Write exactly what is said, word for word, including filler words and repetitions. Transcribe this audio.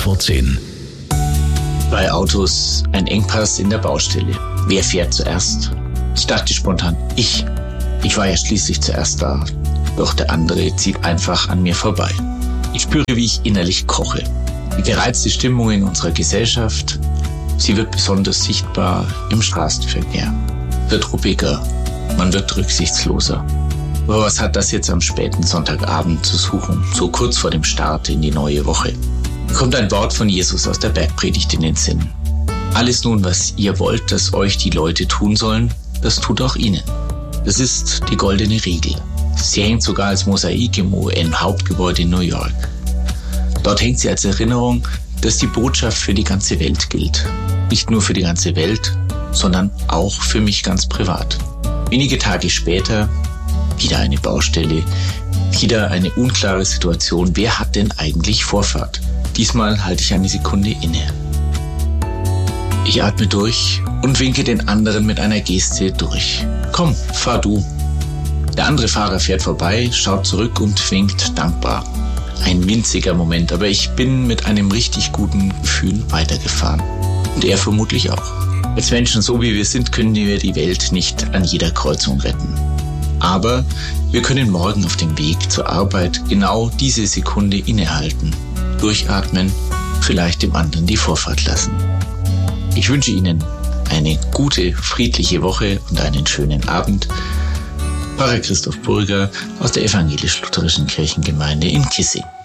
vor zehn. Bei Autos ein Engpass in der Baustelle. Wer fährt zuerst? Ich dachte spontan, ich. Ich war ja schließlich zuerst da. Doch der andere zieht einfach an mir vorbei. Ich spüre, wie ich innerlich koche. Die gereizte Stimmung in unserer Gesellschaft, sie wird besonders sichtbar im Straßenverkehr. Wird ruppiger, man wird rücksichtsloser. Aber was hat das jetzt am späten Sonntagabend zu suchen, so kurz vor dem Start in die neue Woche? Mir kommt ein Wort von Jesus aus der Bergpredigt in den Sinn. Alles nun, was ihr wollt, dass euch die Leute tun sollen, das tut auch ihnen. Das ist die goldene Regel. Sie hängt sogar als Mosaik im U N-Hauptgebäude in New York. Dort hängt sie als Erinnerung, dass die Botschaft für die ganze Welt gilt. Nicht nur für die ganze Welt, sondern auch für mich ganz privat. Wenige Tage später, wieder eine Baustelle, wieder eine unklare Situation. Wer hat denn eigentlich Vorfahrt? Diesmal halte ich eine Sekunde inne. Ich atme durch und winke den anderen mit einer Geste durch. Komm, fahr du. Der andere Fahrer fährt vorbei, schaut zurück und winkt dankbar. Ein winziger Moment, aber ich bin mit einem richtig guten Gefühl weitergefahren. Und er vermutlich auch. Als Menschen, so wie wir sind, können wir die Welt nicht an jeder Kreuzung retten. Aber wir können morgen auf dem Weg zur Arbeit genau diese Sekunde innehalten, durchatmen, vielleicht dem anderen die Vorfahrt lassen. Ich wünsche Ihnen eine gute, friedliche Woche und einen schönen Abend. Pfarrer Christoph Burger aus der Evangelisch-Lutherischen Kirchengemeinde in Kissing.